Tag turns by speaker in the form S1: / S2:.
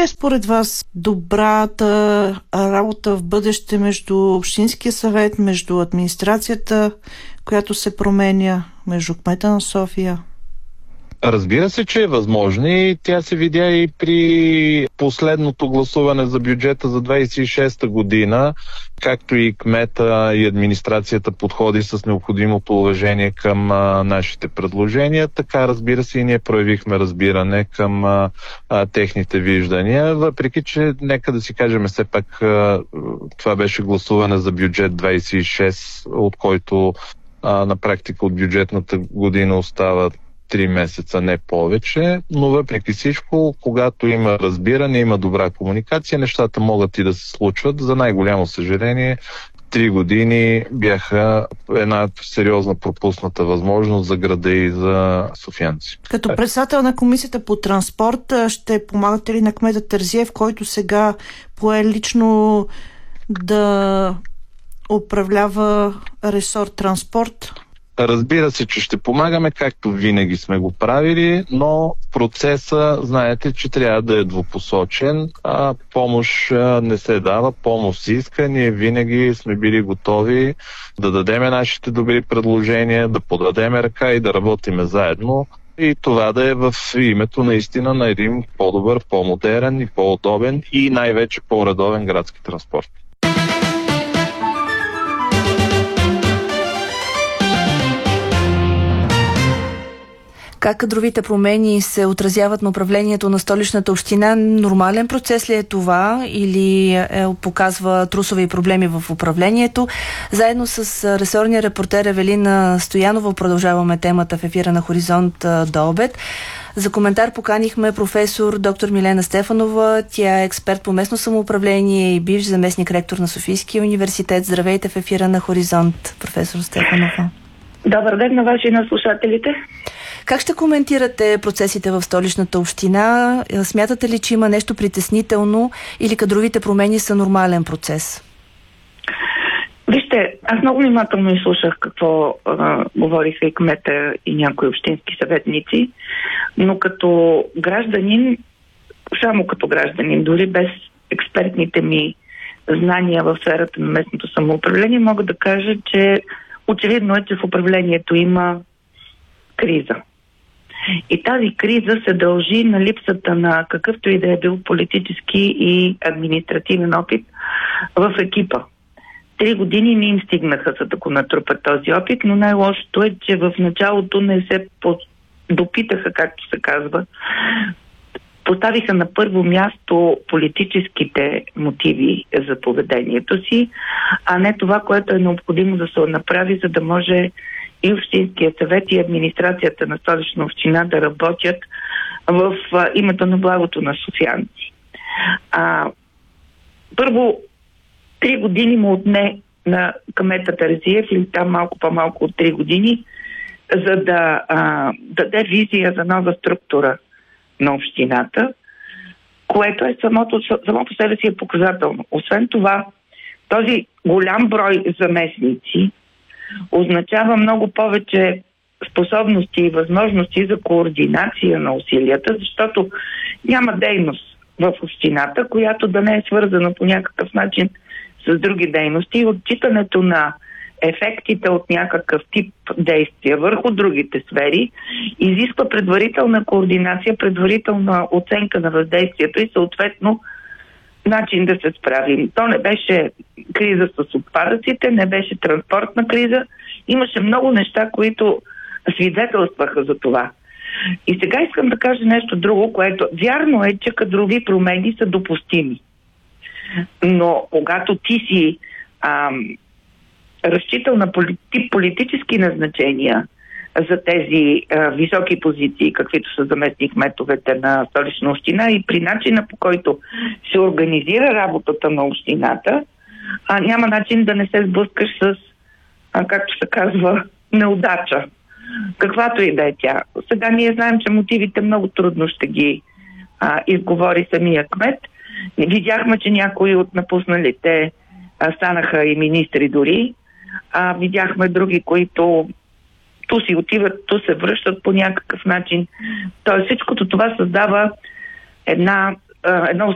S1: е според вас добрата работа в бъдеще между Общинския съвет, между администрацията, която се променя, между кмета на София?
S2: Разбира се, че е възможно и тя се видя и при последното гласуване за бюджета за 26-та година, както и кмета и администрацията подходи с необходимото уважение към нашите предложения. Така, разбира се, и ние проявихме разбиране към техните виждания, въпреки че, нека да си кажем все пак, това беше гласуване за бюджет 26, от който на практика от бюджетната година остават 3 месеца, не повече, но въпреки всичко, когато има разбиране, има добра комуникация, нещата могат и да се случват. За най-голямо съжаление, 3 години бяха една сериозна пропусната възможност за града и за софиянци.
S1: Като председател на Комисията по транспорт, ще помагате ли на кмета Терзиев, който сега пое лично да управлява ресор транспорт?
S2: Разбира се, че ще помагаме, както винаги сме го правили, но процеса, знаете, че трябва да е двупосочен, а помощ не се дава, помощ се иска. Ние винаги сме били готови да дадем нашите добри предложения, да подадем ръка и да работиме заедно. И това да е в името наистина на един по-добър, по-модерен и по-удобен и най-вече по-редовен градски транспорт.
S3: Как кадровите промени се отразяват на управлението на Столичната община? Нормален процес ли е това или показва трусове и проблеми в управлението? Заедно с ресорния репортер Евелина Стоянова продължаваме темата в ефира на Хоризонт до обед. За коментар поканихме професор доктор Милена Стефанова. Тя е експерт по местно самоуправление и бивш заместник ректор на Софийския университет. Здравейте в ефира на Хоризонт, професор Стефанова.
S4: Добър ден на вас и на слушателите.
S3: Как ще коментирате процесите в Столичната община? Смятате ли, че има нещо притеснително или кадровите промени са нормален процес?
S4: Вижте, аз много внимателно изслушах какво говориха и кмета и някои общински съветници, но като гражданин, само като гражданин, дори без експертните ми знания в сферата на местното самоуправление, мога да кажа, че очевидно е, че в управлението има криза. И тази криза се дължи на липсата на какъвто и да е бил политически и административен опит в екипа. 3 години не им стигнаха, за да го натрупат този опит, но най-лошото е, че в началото не се допитаха, както се казва. Поставиха на първо място политическите мотиви за поведението си, а не това, което е необходимо да се направи, за да може и Общинския съвет и администрацията на Столична община да работят в името на благото на софиянци. Първо, 3 години му отне на кмета Терзиев, или там малко по-малко от 3 години, за да даде визия за нова структура на общината, което е само по себе си е показателно. Освен това, този голям брой заместници означава много повече способности и възможности за координация на усилията, защото няма дейност в общината, която да не е свързана по някакъв начин с други дейности и отчитането на ефектите от някакъв тип действия върху другите сфери изисква предварителна координация, предварителна оценка на въздействието и съответно начин да се справим. То не беше криза с отпадъците, не беше транспортна криза. Имаше много неща, които свидетелстваха за това. И сега искам да кажа нещо друго, което вярно е, че кадрови промени са допустими. Но когато ти си разчитал на политически назначения за тези високи позиции, каквито са заместник кметовете на Столична община и при начина, по който се организира работата на общината, няма начин да не се сблъскаш с, както се казва, неудача. Каквато и да е тя. Сега ние знаем, че мотивите много трудно ще ги изговори самия кмет. Видяхме, че някои от напусналите станаха и министри дори. Видяхме други, които ту си отиват, ту се връщат по някакъв начин. Тоест всичкото това създава едно